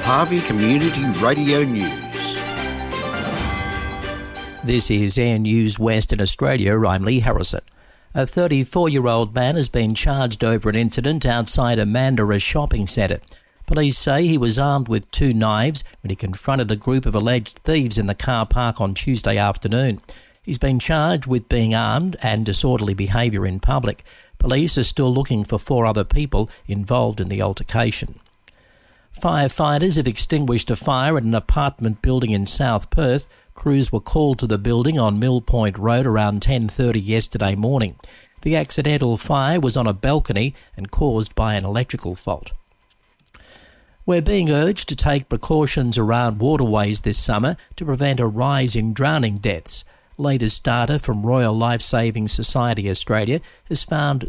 Harvey Community Radio News. This is Air News Western Australia. I'm Lee Harrison. A 34-year-old man has been charged over an incident outside a Mandurah shopping centre. Police say he was armed with 2 knives when he confronted a group of alleged thieves in the car park on Tuesday afternoon. He's been charged with being armed and disorderly behaviour in public. Police are still looking for 4 other people involved in the altercation. Firefighters have extinguished a fire at an apartment building in South Perth. Crews were called to the building on Mill Point Road around 10:30 yesterday morning. The accidental fire was on a balcony and caused by an electrical fault. We're being urged to take precautions around waterways this summer to prevent a rise in drowning deaths. Latest data from Royal Life Saving Society Australia has found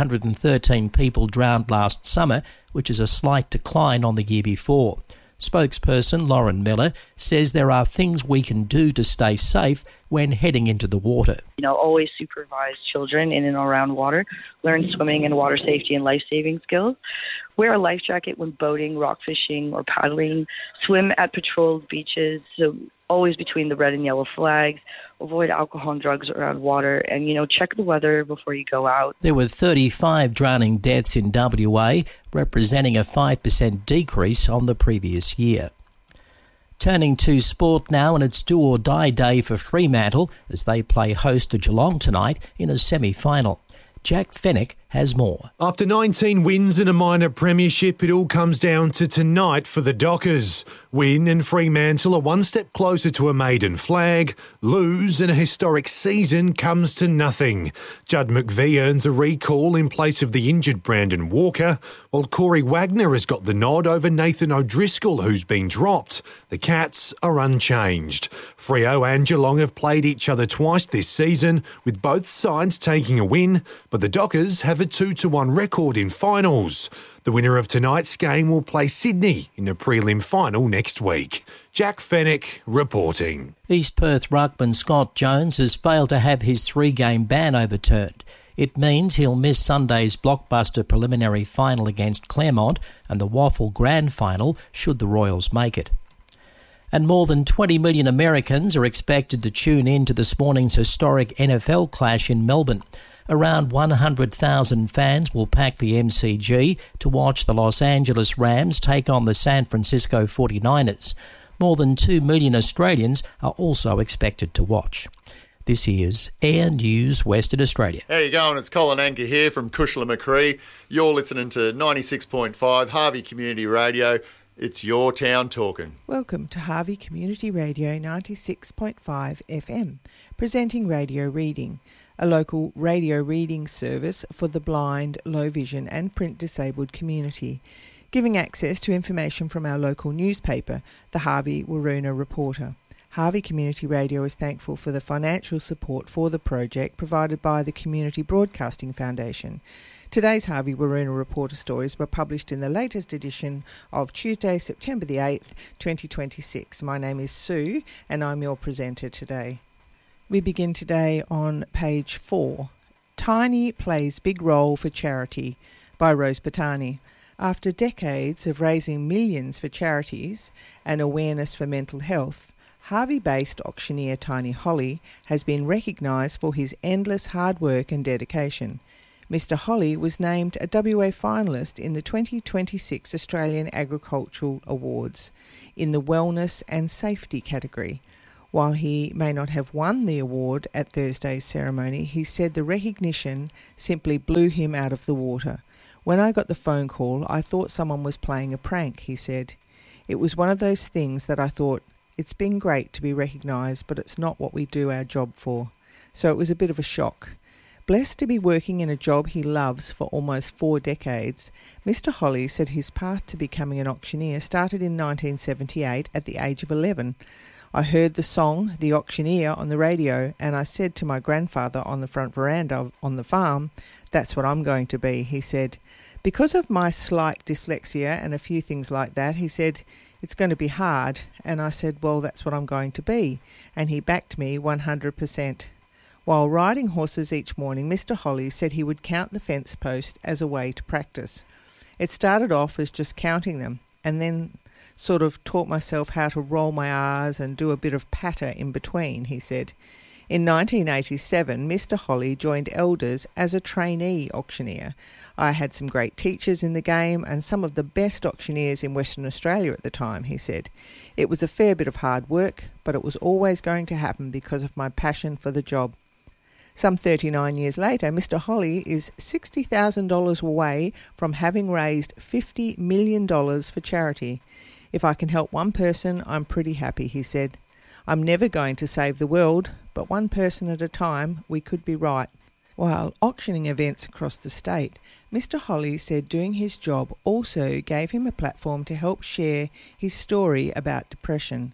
313 people drowned last summer, which is a slight decline on the year before. Spokesperson Lauren Miller says there are things we can do to stay safe when heading into the water. Always supervise children in and around water, learn swimming and water safety and life-saving skills, wear a life jacket when boating, rock fishing or paddling, swim at patrolled beaches, so always between the red and yellow flags, avoid alcohol and drugs around water, and, check the weather before you go out. There were 35 drowning deaths in WA, representing a 5% decrease on the previous year. Turning to sport now, and it's do-or-die day for Fremantle as they play host to Geelong tonight in a semi-final. Jack Fenwick has more. After 19 wins and a minor premiership, it all comes down to tonight for the Dockers. Win and Fremantle are one step closer to a maiden flag. Lose and a historic season comes to nothing. Judd McVie earns a recall in place of the injured Brandon Walker, while Corey Wagner has got the nod over Nathan O'Driscoll, who's been dropped. The Cats are unchanged. Freo and Geelong have played each other twice this season, with both sides taking a win, but the Dockers have a 2-1 record in finals. The winner of tonight's game will play Sydney in a prelim final next week. Jack Fenwick reporting. East Perth ruckman Scott Jones has failed to have his 3-game ban overturned. It means he'll miss Sunday's blockbuster preliminary final against Claremont and the Waffle Grand Final should the Royals make it. And more than 20 million Americans are expected to tune in to this morning's historic NFL clash in Melbourne. Around 100,000 fans will pack the MCG to watch the Los Angeles Rams take on the San Francisco 49ers. More than 2 million Australians are also expected to watch. This is Air News Western Australia. How you going? It's Colin Anker here from Cushla Macquarie. You're listening to 96.5 Harvey Community Radio. It's your town talking. Welcome to Harvey Community Radio 96.5 FM, presenting Radio Reading, a local radio reading service for the blind, low vision and print disabled community, giving access to information from our local newspaper, the Harvey Waroona Reporter. Harvey Community Radio is thankful for the financial support for the project provided by the Community Broadcasting Foundation. Today's Harvey Waroona Reporter stories were published in the latest edition of Tuesday, September the 8th, 2026. My name is Sue and I'm your presenter today. We begin today on page 4. Tiny plays big role for charity by Rose Batani. After decades of raising millions for charities and awareness for mental health, Harvey-based auctioneer Tiny Holly has been recognised for his endless hard work and dedication. Mr Holly was named a WA finalist in the 2026 Australian Agricultural Awards in the Wellness and Safety category. While he may not have won the award at Thursday's ceremony, he said the recognition simply blew him out of the water. When I got the phone call, I thought someone was playing a prank, he said. It was one of those things that I thought, it's been great to be recognised, but it's not what we do our job for. So it was a bit of a shock. Blessed to be working in a job he loves for almost 4 decades, Mr Holly said his path to becoming an auctioneer started in 1978 at the age of 11. I heard the song The Auctioneer on the radio and I said to my grandfather on the front veranda on the farm, that's what I'm going to be, he said. Because of my slight dyslexia and a few things like that, he said, it's going to be hard. And I said, well, that's what I'm going to be. And he backed me 100%. While riding horses each morning, Mr Holly said he would count the fence posts as a way to practice. It started off as just counting them, and then Sort of taught myself how to roll my R's and do a bit of patter in between, he said. In 1987, Mr. Holly joined Elders as a trainee auctioneer. I had some great teachers in the game and some of the best auctioneers in Western Australia at the time, he said. It was a fair bit of hard work, but it was always going to happen because of my passion for the job. Some 39 years later, Mr. Holly is $60,000 away from having raised $50 million for charity. If I can help one person, I'm pretty happy, he said. I'm never going to save the world, but one person at a time, we could be right. While auctioning events across the state, Mr. Holly said doing his job also gave him a platform to help share his story about depression.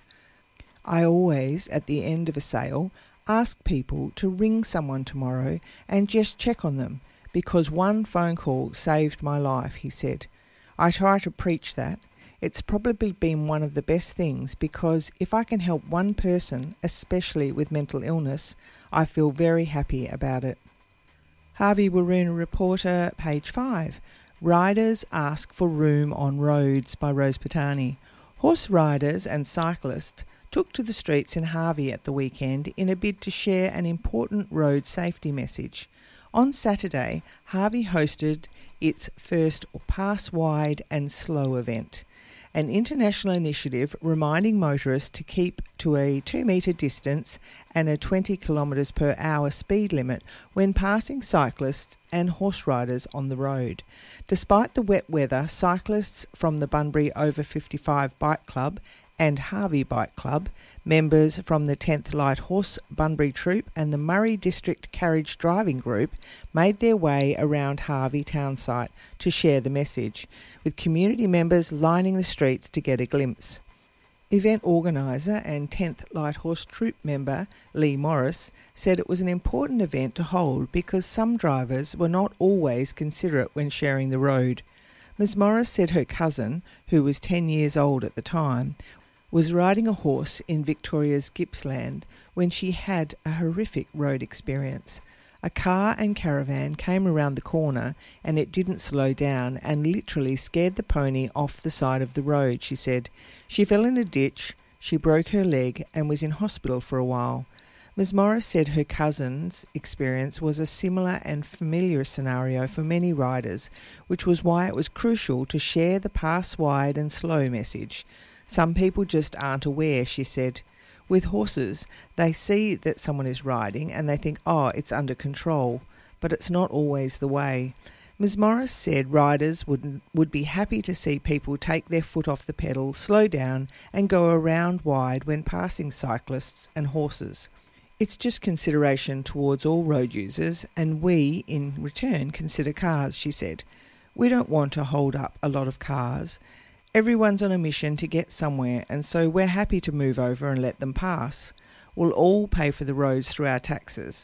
I always, at the end of a sale, ask people to ring someone tomorrow and just check on them, because one phone call saved my life, he said. I try to preach that. It's probably been one of the best things, because if I can help one person, especially with mental illness, I feel very happy about it. Harvey Waroona Reporter, page 5. Riders ask for room on roads, by Rose Patani. Horse riders and cyclists took to the streets in Harvey at the weekend in a bid to share an important road safety message. On Saturday, Harvey hosted its first Pass Wide and Slow event, an international initiative reminding motorists to keep to a 2-metre distance and a 20 kilometres per hour speed limit when passing cyclists and horse riders on the road. Despite the wet weather, cyclists from the Bunbury Over 55 Bike Club and Harvey Bike Club, members from the 10th Light Horse Bunbury Troop and the Murray District Carriage Driving Group made their way around Harvey town site to share the message, with community members lining the streets to get a glimpse. Event organiser and 10th Light Horse Troop member Lee Morris said it was an important event to hold because some drivers were not always considerate when sharing the road. Ms Morris said her cousin, who was 10 years old at the time, was riding a horse in Victoria's Gippsland when she had a horrific road experience. A car and caravan came around the corner and it didn't slow down and literally scared the pony off the side of the road, she said. She fell in a ditch, she broke her leg and was in hospital for a while. Ms Morris said her cousin's experience was a similar and familiar scenario for many riders, which was why it was crucial to share the Pass Wide and Slow message. Some people just aren't aware, she said. With horses, they see that someone is riding and they think, oh, it's under control, but it's not always the way. Ms Morris said riders would be happy to see people take their foot off the pedal, slow down and go around wide when passing cyclists and horses. It's just consideration towards all road users, and we, in return, consider cars, she said. We don't want to hold up a lot of cars. Everyone's on a mission to get somewhere, and so we're happy to move over and let them pass. We'll all pay for the roads through our taxes,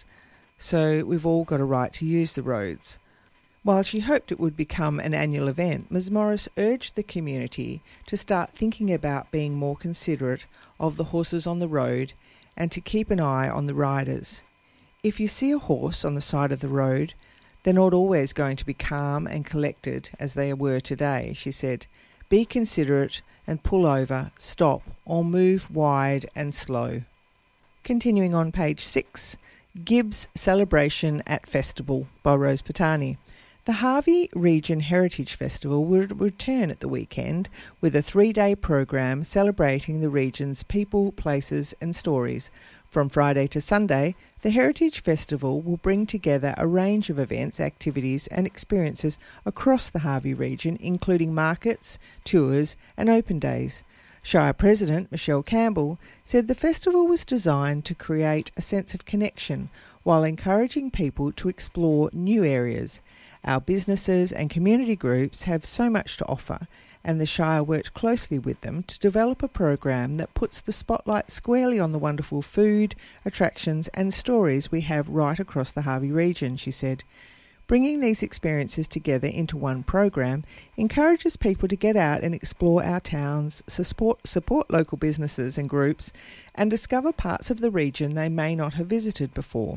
so we've all got a right to use the roads. While she hoped it would become an annual event, Ms Morris urged the community to start thinking about being more considerate of the horses on the road and to keep an eye on the riders. If you see a horse on the side of the road, they're not always going to be calm and collected as they were today, she said. Be considerate and pull over, stop, or move wide and slow. Continuing on page 6, Gibbs Celebration at Festival, by Rose Patani. The Harvey Region Heritage Festival will return at the weekend with a 3-day program celebrating the region's people, places and stories. From Friday to Sunday, the Heritage Festival will bring together a range of events, activities and experiences across the Harvey region, including markets, tours and open days. Shire President Michelle Campbell said the festival was designed to create a sense of connection while encouraging people to explore new areas. Our businesses and community groups have so much to offer, and the Shire worked closely with them to develop a program that puts the spotlight squarely on the wonderful food, attractions and stories we have right across the Harvey region, she said. Bringing these experiences together into one program encourages people to get out and explore our towns, support local businesses and groups, and discover parts of the region they may not have visited before.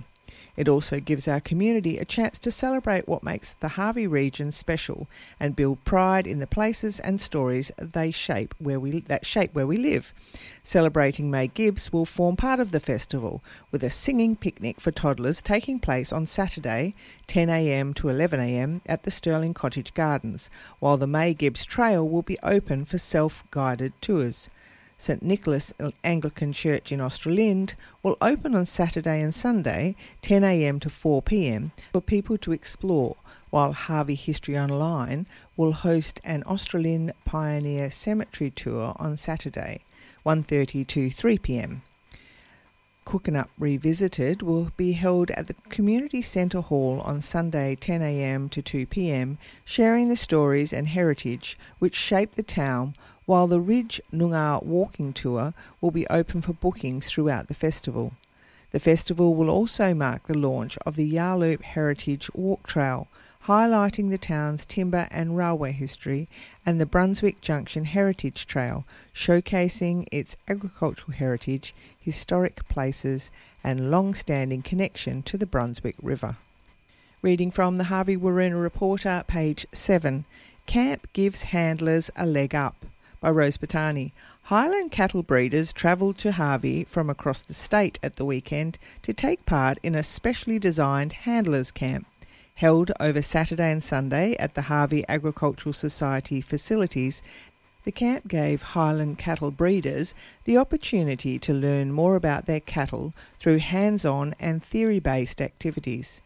It also gives our community a chance to celebrate what makes the Harvey region special and build pride in the places and stories that shape where we live. Celebrating May Gibbs will form part of the festival, with a singing picnic for toddlers taking place on Saturday, 10 a.m. to 11 a.m. at the Stirling Cottage Gardens, while the May Gibbs Trail will be open for self-guided tours. St Nicholas Anglican Church in Australind will open on Saturday and Sunday, 10 a.m. to 4 p.m, for people to explore, while Harvey History Online will host an Australind Pioneer Cemetery tour on Saturday, 1:30 to 3 p.m. Cooking Up Revisited will be held at the Community Centre Hall on Sunday 10 a.m. to 2 p.m, sharing the stories and heritage which shape the town, while the Ridge Noongar walking tour will be open for bookings throughout the festival. The festival will also mark the launch of the Yarloop Heritage Walk Trail, highlighting the town's timber and railway history, and the Brunswick Junction Heritage Trail, showcasing its agricultural heritage, historic places, and long-standing connection to the Brunswick River. Reading from the Harvey Waroona Reporter, page 7, Camp Gives Handlers a Leg Up, by Rose Batani. Highland cattle breeders travelled to Harvey from across the state at the weekend to take part in a specially designed handlers camp, held over Saturday and Sunday at the Harvey Agricultural Society facilities. The camp gave Highland cattle breeders the opportunity to learn more about their cattle through hands-on and theory-based activities.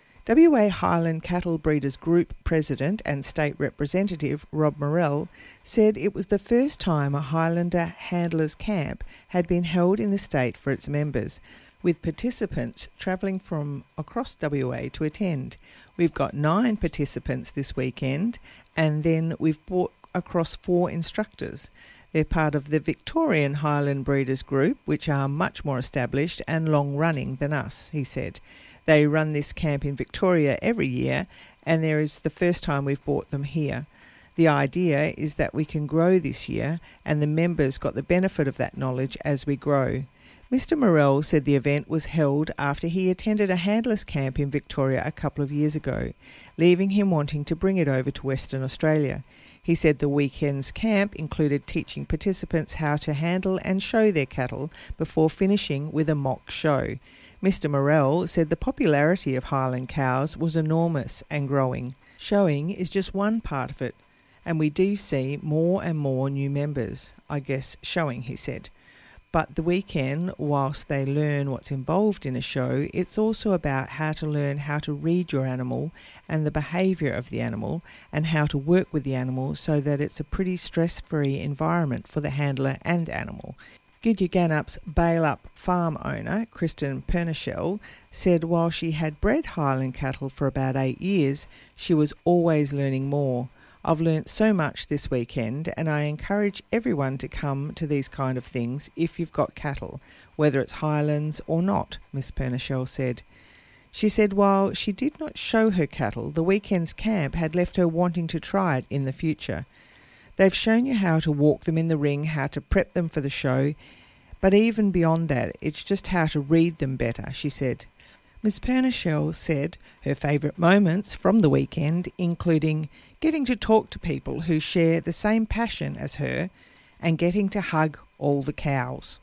WA Highland Cattle Breeders Group President and State Representative Rob Morell said it was the first time a Highlander handlers camp had been held in the state for its members, with participants travelling from across WA to attend. We've got 9 participants this weekend, and then we've brought across 4 instructors. They're part of the Victorian Highland Breeders Group, which are much more established and long-running than us, he said. They run this camp in Victoria every year, and there is the first time we've brought them here. The idea is that we can grow this year, and the members got the benefit of that knowledge as we grow. Mr Morell said the event was held after he attended a handlers camp in Victoria a couple of years ago, leaving him wanting to bring it over to Western Australia. He said the weekend's camp included teaching participants how to handle and show their cattle before finishing with a mock show. Mr Morell said the popularity of Highland cows was enormous and growing. Showing is just one part of it, and we do see more and more new members, I guess, showing, he said. But the weekend, whilst they learn what's involved in a show, it's also about how to learn how to read your animal and the behaviour of the animal, and how to work with the animal so that it's a pretty stress-free environment for the handler and animal. Gidgeganup's Bail-Up farm owner, Kristen Pernichel, said while she had bred Highland cattle for about 8 years, she was always learning more. I've learnt so much this weekend, and I encourage everyone to come to these kind of things if you've got cattle, whether it's Highlands or not, Miss Pernichel said. She said while she did not show her cattle, the weekend's camp had left her wanting to try it in the future. They've shown you how to walk them in the ring, how to prep them for the show, but even beyond that, it's just how to read them better, she said. Ms Pernichel said her favourite moments from the weekend including getting to talk to people who share the same passion as her and getting to hug all the cows.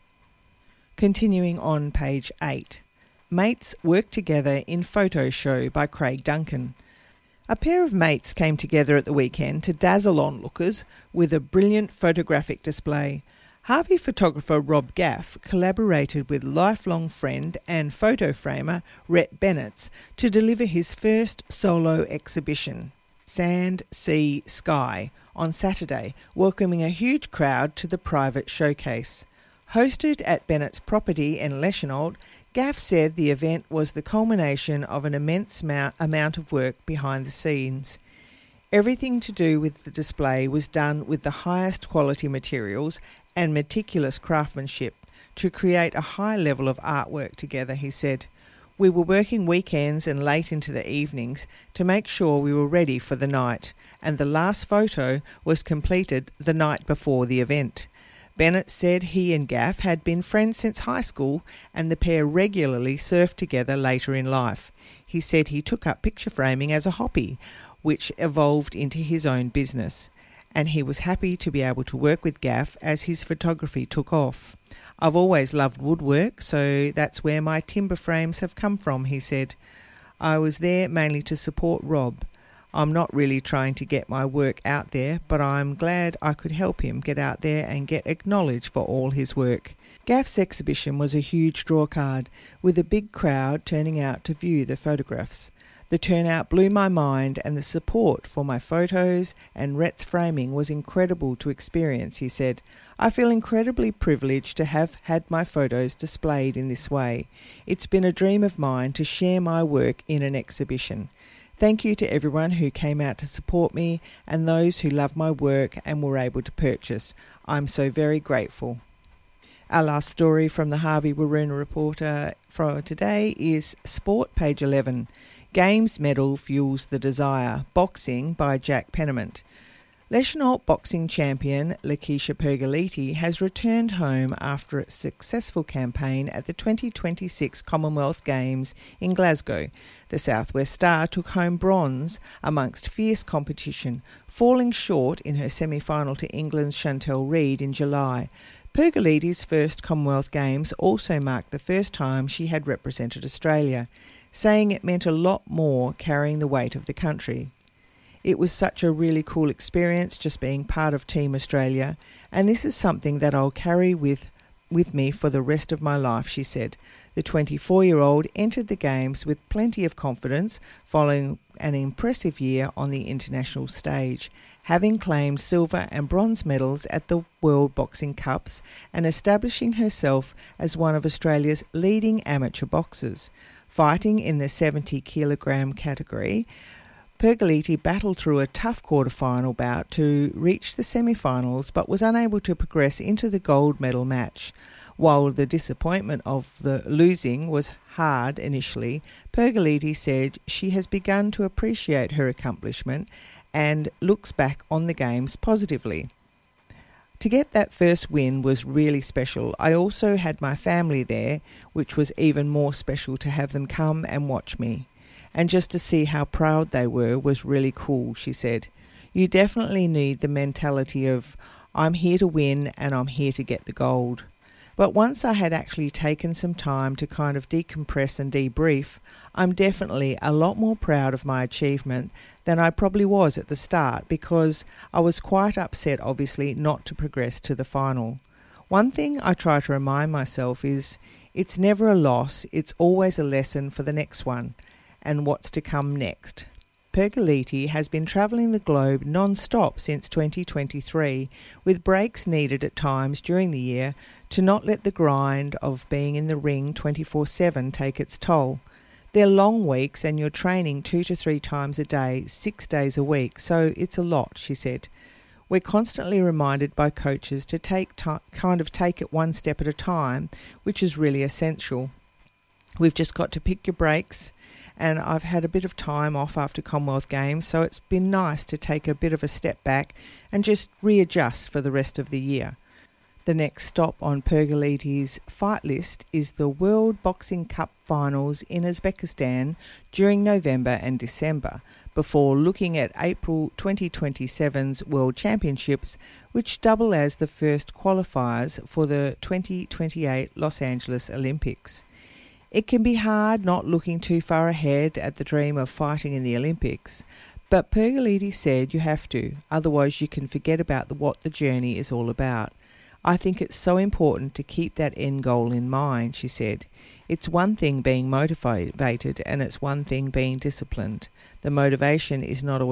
Continuing on page 8. Mates work together in photo show by Craig Duncan. A pair of mates came together at the weekend to dazzle onlookers with a brilliant photographic display. Harvey photographer Rob Gaff collaborated with lifelong friend and photo framer Rhett Bennetts to deliver his first solo exhibition, Sand, Sea, Sky, on Saturday, welcoming a huge crowd to the private showcase. Hosted at Bennett's property in Leschenault, Gaff said the event was the culmination of an immense amount of work behind the scenes. Everything to do with the display was done with the highest quality materials and meticulous craftsmanship to create a high level of artwork together, he said. We were working weekends and late into the evenings to make sure we were ready for the night, and the last photo was completed the night before the event. Bennett said he and Gaff had been friends since high school and the pair regularly surfed together later in life. He said he took up picture framing as a hobby, which evolved into his own business, and he was happy to be able to work with Gaff as his photography took off. I've always loved woodwork, so that's where my timber frames have come from, he said. I was there mainly to support Rob. I'm not really trying to get my work out there, but I'm glad I could help him get out there and get acknowledged for all his work. Gaff's exhibition was a huge drawcard, with a big crowd turning out to view the photographs. The turnout blew my mind, and the support for my photos and Rhett's framing was incredible to experience, he said. I feel incredibly privileged to have had my photos displayed in this way. It's been a dream of mine to share my work in an exhibition. Thank you to everyone who came out to support me and those who love my work and were able to purchase. I'm so very grateful. Our last story from the Harvey Waroona Reporter for today is Sport, page 11. Games medal fuels the desire. Boxing by Jack Pennant. Leschenault boxing champion Lakeisha Pergoliti has returned home after a successful campaign at the 2026 Commonwealth Games in Glasgow. The Southwest Star took home bronze amongst fierce competition, falling short in her semi-final to England's Chantel Reid in July. Pergoliti's first Commonwealth Games also marked the first time she had represented Australia, saying it meant a lot more carrying the weight of the country. It was such a really cool experience just being part of Team Australia, and this is something that I'll carry with me for the rest of my life, she said. The 24-year-old entered the Games with plenty of confidence following an impressive year on the international stage, having claimed silver and bronze medals at the World Boxing Cups and establishing herself as one of Australia's leading amateur boxers. Fighting in the 70-kilogram category, Pergoliti battled through a tough quarter-final bout to reach the semi-finals but was unable to progress into the gold medal match. While the disappointment of the losing was hard initially, Pergoliti said she has begun to appreciate her accomplishment and looks back on the Games positively. To get that first win was really special. I also had my family there, which was even more special to have them come and watch me. And just to see how proud they were was really cool, she said. You definitely need the mentality of, I'm here to win and I'm here to get the gold. But once I had actually taken some time to kind of decompress and debrief, I'm definitely a lot more proud of my achievement than I probably was at the start, because I was quite upset, obviously, not to progress to the final. One thing I try to remind myself is it's never a loss, it's always a lesson for the next one and what's to come next. Pergoliti has been travelling the globe non-stop since 2023, with breaks needed at times during the year to not let the grind of being in the ring 24/7 take its toll. They're long weeks and you're training 2 to 3 times a day, 6 days a week, so it's a lot, she said. We're constantly reminded by coaches to take it one step at a time, which is really essential. We've just got to pick your breaks, and I've had a bit of time off after Commonwealth Games, so it's been nice to take a bit of a step back and just readjust for the rest of the year. The next stop on Pergoliti's fight list is the World Boxing Cup finals in Uzbekistan during November and December, before looking at April 2027's World Championships, which double as the first qualifiers for the 2028 Los Angeles Olympics. It can be hard not looking too far ahead at the dream of fighting in the Olympics, but Pergoliti said you have to, otherwise you can forget about what the journey is all about. I think it's so important to keep that end goal in mind, she said. It's one thing being motivated and it's one thing being disciplined. The motivation is not always